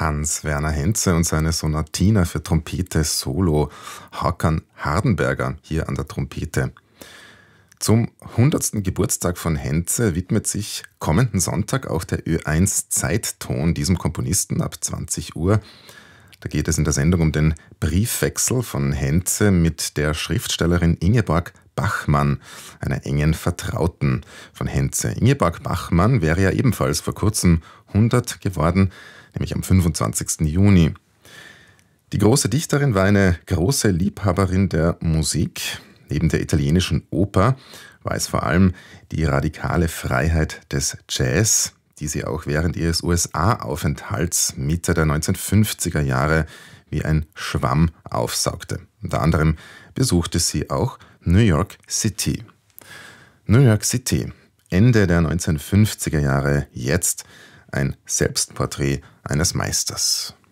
Hans-Werner Henze und seine Sonatina für Trompete Solo, Håkan Hardenberger hier an der Trompete. Zum 100. Geburtstag von Henze widmet sich kommenden Sonntag auch der Ö1 Zeitton diesem Komponisten ab 20 Uhr. Da geht es in der Sendung um den Briefwechsel von Henze mit der Schriftstellerin Ingeborg Bachmann, einer engen Vertrauten von Henze. Ingeborg Bachmann wäre ja ebenfalls vor kurzem 100 geworden, nämlich am 25. Juni. Die große Dichterin war eine große Liebhaberin der Musik. Neben der italienischen Oper war es vor allem die radikale Freiheit des Jazz, die sie auch während ihres USA-Aufenthalts Mitte der 1950er Jahre wie ein Schwamm aufsaugte. Unter anderem besuchte sie auch New York City. New York City, Ende der 1950er Jahre, jetzt ein Selbstporträt eines Meisters.